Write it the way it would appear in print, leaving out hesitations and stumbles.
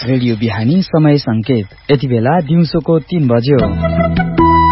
Radio बिहानी समय संकेत यति बेला दिउँसोको 3 बज्यो।